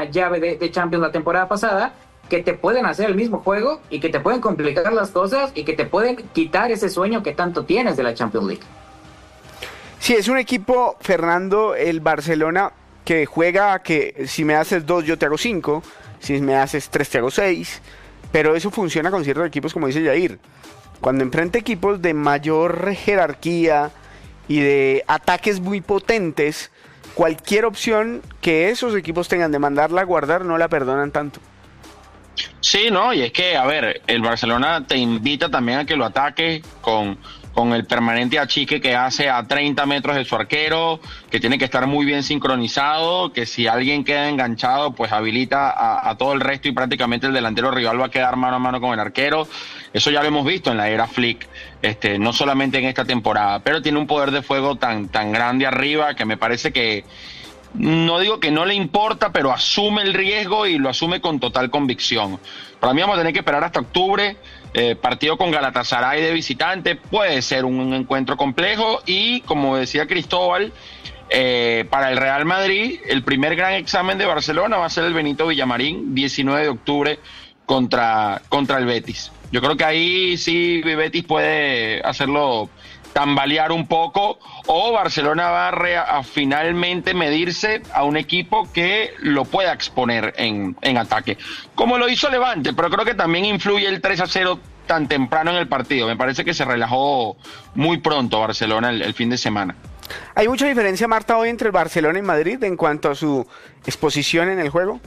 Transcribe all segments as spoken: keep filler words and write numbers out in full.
llave de, de Champions la temporada pasada, que te pueden hacer el mismo juego y que te pueden complicar las cosas y que te pueden quitar ese sueño que tanto tienes de la Champions League. Sí, es un equipo, Fernando, el Barcelona, que juega que si me haces dos yo te hago cinco, si me haces tres te hago seis, pero eso funciona con ciertos equipos, como dice Jair. Cuando enfrenta equipos de mayor jerarquía y de ataques muy potentes, cualquier opción que esos equipos tengan de mandarla a guardar no la perdonan tanto. Sí, no, y es que, a ver, el Barcelona te invita también a que lo ataques con, con el permanente achique que hace a treinta metros de su arquero, que tiene que estar muy bien sincronizado, que si alguien queda enganchado, pues habilita a, a todo el resto y prácticamente el delantero rival va a quedar mano a mano con el arquero. Eso ya lo hemos visto en la era Flick, este, no solamente en esta temporada, pero tiene un poder de fuego tan, tan grande arriba que me parece que, no digo que no le importa, pero asume el riesgo y lo asume con total convicción. Para mí vamos a tener que esperar hasta octubre, eh, partido con Galatasaray de visitante, puede ser un encuentro complejo y, como decía Cristóbal, eh, para el Real Madrid, el primer gran examen de Barcelona va a ser el Benito Villamarín, diecinueve de octubre, contra, contra el Betis. Yo creo que ahí sí Betis puede hacerlo tambalear un poco, o Barcelona va a, re, a finalmente medirse a un equipo que lo pueda exponer en, en ataque, como lo hizo Levante, pero creo que también influye el tres a cero tan temprano en el partido. Me parece que se relajó muy pronto Barcelona el, el fin de semana. ¿Hay mucha diferencia, Marta, hoy entre el Barcelona y Madrid en cuanto a su exposición en el juego?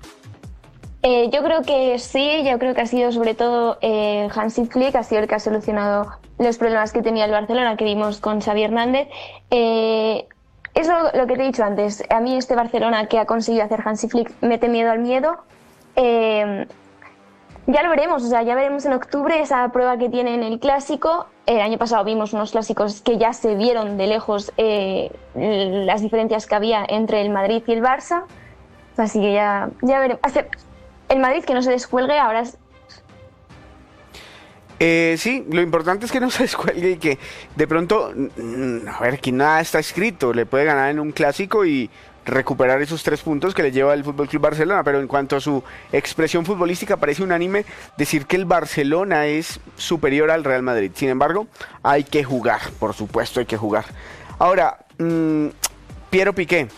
Eh, yo creo que sí, yo creo que ha sido sobre todo eh, Hansi Flick, ha sido el que ha solucionado los problemas que tenía el Barcelona, que vimos con Xavi Hernández. Eh, es lo, lo que te he dicho antes, a mí este Barcelona que ha conseguido hacer Hansi Flick mete miedo al miedo. Eh, ya lo veremos, o sea, ya veremos en octubre esa prueba que tiene en el Clásico. El año pasado vimos unos clásicos que ya se vieron de lejos eh, las diferencias que había entre el Madrid y el Barça, así que ya, ya veremos. El Madrid que no se descuelgue ahora es... Eh, sí, lo importante es que no se descuelgue y que de pronto, a ver, aquí nada está escrito, le puede ganar en un clásico y recuperar esos tres puntos que le lleva el Fútbol Club Barcelona, pero en cuanto a su expresión futbolística parece unánime decir que el Barcelona es superior al Real Madrid. Sin embargo, hay que jugar, por supuesto hay que jugar. Ahora, mmm, Piero Piqué,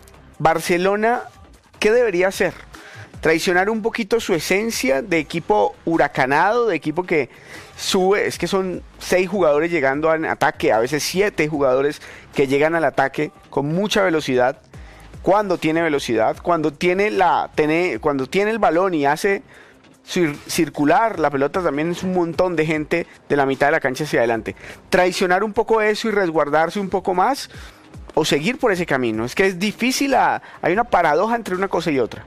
Barcelona, ¿qué debería hacer? Traicionar un poquito su esencia de equipo huracanado, de equipo que sube, es que son seis jugadores llegando al ataque, a veces siete jugadores que llegan al ataque con mucha velocidad, cuando tiene velocidad, cuando tiene, la, tiene, cuando tiene el balón y hace cir- circular la pelota, también es un montón de gente de la mitad de la cancha hacia adelante. Traicionar un poco eso y resguardarse un poco más, o seguir por ese camino, es que es difícil, a, hay una paradoja entre una cosa y otra.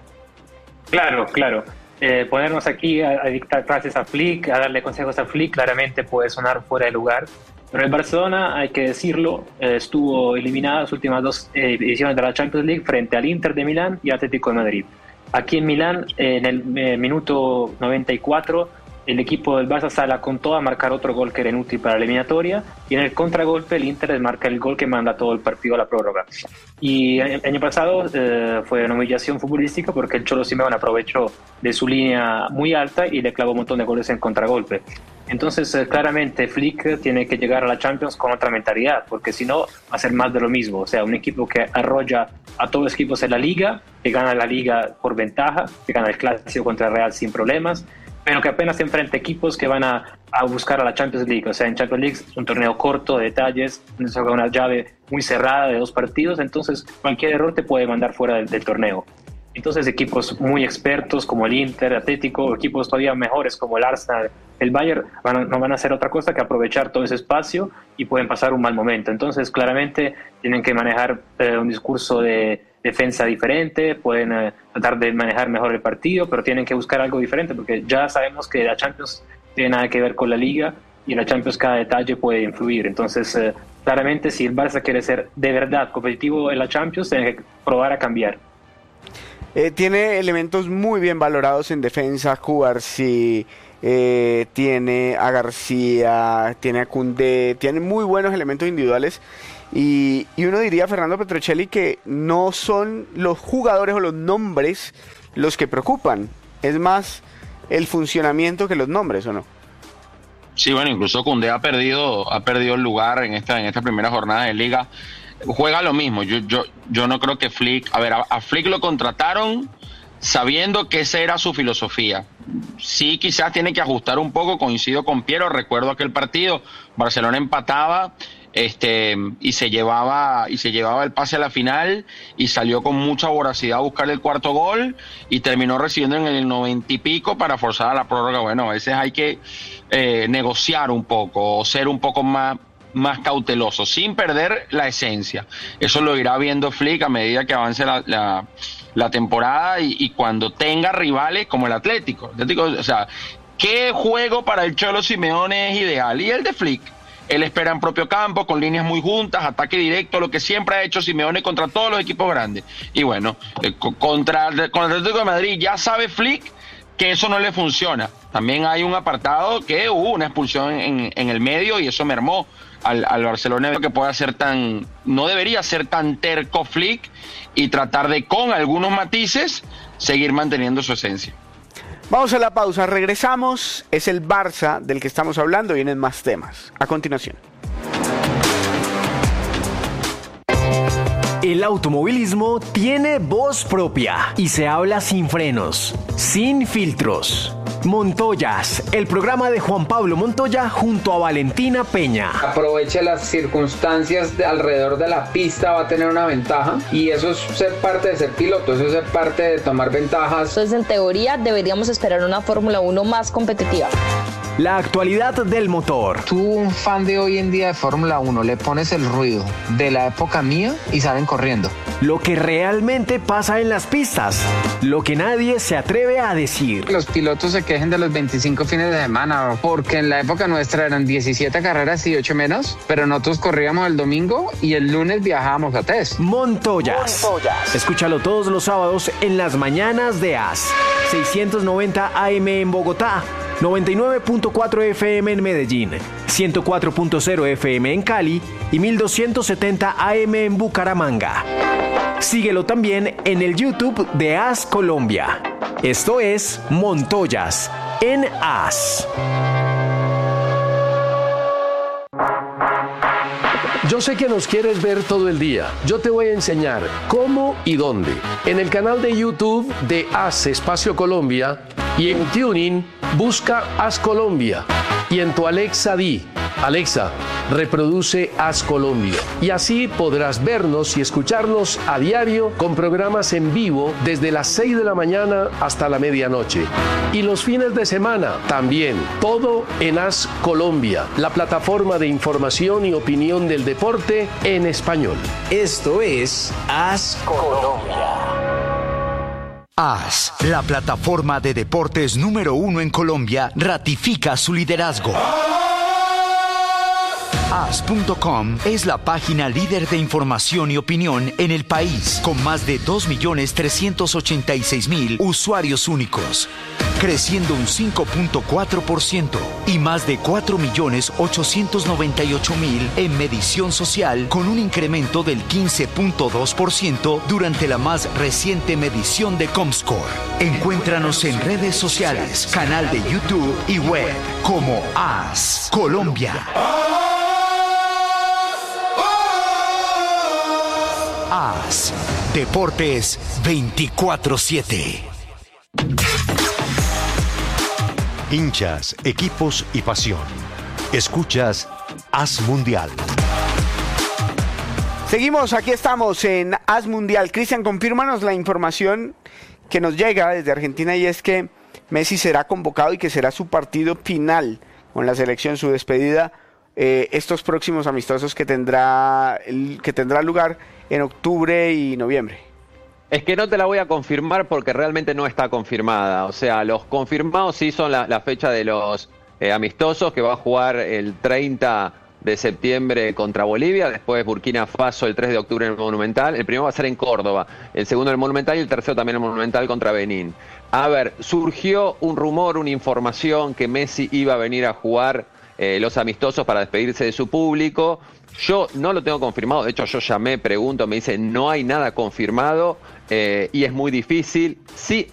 Claro, claro. Eh, ponernos aquí a, a dictar frases a Flick, a darle consejos a Flick, claramente puede sonar fuera de lugar. Pero el Barcelona, hay que decirlo, eh, estuvo eliminado las últimas dos eh, ediciones de la Champions League frente al Inter de Milán y Atlético de Madrid. Aquí en Milán, eh, en el eh, minuto noventa y cuatro, el equipo del Barça sale con todo a marcar otro gol que era inútil para la eliminatoria, y en el contragolpe el Inter marca el gol que manda todo el partido a la prórroga. Y el año pasado eh, fue una humillación futbolística porque el Cholo Simeone aprovechó de su línea muy alta y le clavó un montón de goles en contragolpe. Entonces eh, claramente Flick tiene que llegar a la Champions con otra mentalidad, porque si no va a ser más de lo mismo. O sea, un equipo que arrolla a todos los equipos en la liga, que gana la liga por ventaja, que gana el Clásico contra el Real sin problemas, pero que apenas se enfrenta equipos que van a, a buscar a la Champions League. O sea, en Champions League es un torneo corto de detalles, una llave muy cerrada de dos partidos, entonces cualquier error te puede mandar fuera del, del torneo. Entonces equipos muy expertos como el Inter, Atlético, equipos todavía mejores como el Arsenal, el Bayern, van a, no van a hacer otra cosa que aprovechar todo ese espacio y pueden pasar un mal momento. Entonces claramente tienen que manejar eh, un discurso de defensa diferente, pueden eh, tratar de manejar mejor el partido, pero tienen que buscar algo diferente porque ya sabemos que la Champions tiene nada que ver con la Liga y en la Champions cada detalle puede influir. Entonces eh, claramente si el Barça quiere ser de verdad competitivo en la Champions, tiene que probar a cambiar. Eh, tiene elementos muy bien valorados en defensa, Cubarsí, eh, tiene a García, tiene a Koundé, tiene muy buenos elementos individuales Y, y uno diría, Fernando Petrocelli, que no son los jugadores o los nombres los que preocupan, es más el funcionamiento que los nombres, ¿o no? Sí, bueno, incluso Koundé ha perdido, ha perdido el lugar en esta, en esta primera jornada de liga. Juega lo mismo. Yo, yo, yo no creo que Flick, a ver, a, a Flick lo contrataron sabiendo que esa era su filosofía. Sí, quizás tiene que ajustar un poco, coincido con Piero, recuerdo aquel partido, Barcelona empataba, este, y se llevaba, y se llevaba el pase a la final, y salió con mucha voracidad a buscar el cuarto gol, y terminó recibiendo en el noventa y pico para forzar a la prórroga. Bueno, a veces hay que eh, negociar un poco, o ser un poco más más cauteloso, sin perder la esencia. Eso lo irá viendo Flick a medida que avance la, la, la temporada y, y cuando tenga rivales como el Atlético. Atlético, o sea, ¿qué juego para el Cholo Simeone es ideal? Y el de Flick. Él espera en propio campo, con líneas muy juntas, ataque directo, lo que siempre ha hecho Simeone contra todos los equipos grandes. Y bueno, eh, contra, contra el Atlético de Madrid ya sabe Flick que eso no le funciona. También hay un apartado que hubo una expulsión en, en el medio y eso mermó al, al Barcelona, que pueda ser tan, no debería ser tan terco Flick y tratar de, con algunos matices, seguir manteniendo su esencia. Vamos a la pausa, regresamos, es el Barça del que estamos hablando, vienen más temas. A continuación. El automovilismo tiene voz propia y se habla sin frenos, sin filtros. Montoyas, el programa de Juan Pablo Montoya junto a Valentina Peña. Aproveche las circunstancias de alrededor de la pista, va a tener una ventaja y eso es ser parte de ser piloto, eso es ser parte de tomar ventajas. Entonces, en teoría, deberíamos esperar una Fórmula uno más competitiva. La actualidad del motor. Tú, un fan de hoy en día de Fórmula uno, le pones el ruido de la época mía y salen corriendo. Lo que realmente pasa en las pistas, lo que nadie se atreve a decir. Los pilotos se quejen de los veinticinco fines de semana, porque en la época nuestra eran diecisiete carreras y ocho menos, pero nosotros corríamos el domingo y el lunes viajábamos a test. Montoyas. Montoyas. Escúchalo todos los sábados en las mañanas de A S. seiscientos noventa A M en Bogotá, noventa y nueve punto cuatro F M en Medellín, ciento cuatro punto cero F M en Cali y mil doscientos setenta A M en Bucaramanga. Síguelo también en el YouTube de A S Colombia. Esto es Montoyas en A S. Yo sé que nos quieres ver todo el día. Yo te voy a enseñar cómo y dónde. En el canal de YouTube de A S Espacio Colombia y en Tuning busca A S Colombia. Y en tu Alexa di, Alexa, reproduce A S Colombia. Y así podrás vernos y escucharnos a diario con programas en vivo desde las seis de la mañana hasta la medianoche. Y los fines de semana también, todo en A S Colombia, la plataforma de información y opinión del deporte en español. Esto es A S Colombia. A S, la plataforma de deportes número uno en Colombia, ratifica su liderazgo. A S punto com es la página líder de información y opinión en el país, con más de dos millones trescientos ochenta y seis mil usuarios únicos, creciendo un cinco punto cuatro por ciento y más de cuatro millones ochocientos noventa y ocho mil en medición social, con un incremento del quince punto dos por ciento durante la más reciente medición de Comscore. Encuéntranos en redes sociales, canal de YouTube y web como A S Colombia. A S Deportes veinticuatro siete. Hinchas, equipos y pasión. Escuchas A S Mundial. Seguimos, aquí estamos en A S Mundial. Cristian, confírmanos la información que nos llega desde Argentina y es que Messi será convocado y que será su partido final con la selección, su despedida, eh, estos próximos amistosos que tendrá, el, que tendrá lugar en octubre y noviembre. Es que no te la voy a confirmar porque realmente no está confirmada. O sea, los confirmados sí son la, la fecha de los eh, amistosos, que va a jugar el treinta de septiembre contra Bolivia, después Burkina Faso el tres de octubre en el Monumental. El primero va a ser en Córdoba, el segundo en el Monumental y el tercero también en el Monumental contra Benín. A ver, surgió un rumor, una información que Messi iba a venir a jugar eh, los amistosos para despedirse de su público. Yo no lo tengo confirmado, de hecho yo llamé, pregunto, me dicen no hay nada confirmado eh, y es muy difícil. Sí